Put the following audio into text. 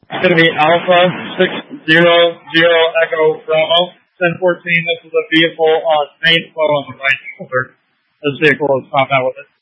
It's going to be Alpha 600 Echo Bravo 1014. This is a vehicle main flow on the right shoulder. This vehicle is combat with it.